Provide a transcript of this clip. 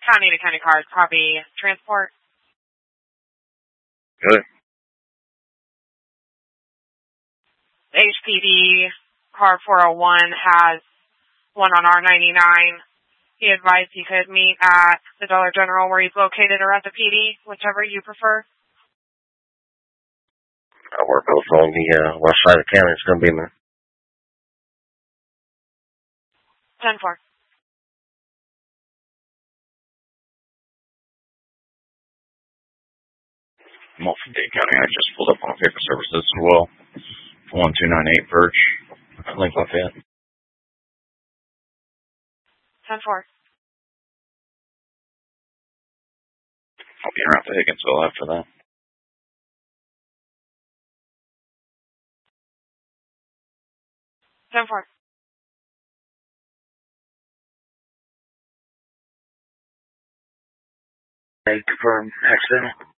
County to county cars, copy. Transport. Good. HPD car 401 has one on R99. He advised he could meet at the Dollar General where he's located or at the PD, whichever you prefer. We're both on the west side of the county. It's going to be a minute. 10-4. I'm off of Dade County. I just pulled up on paper services as well. 1298 Birch, Link Lafayette. 10-4. I'll be around to Higginsville after that. Confirm accident.